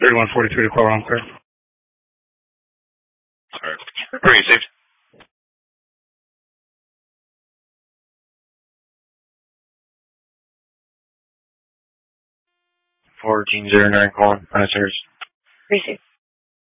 3143 to call on clear. Alright. Where are you, safe? $1409 calling. Service. Receive.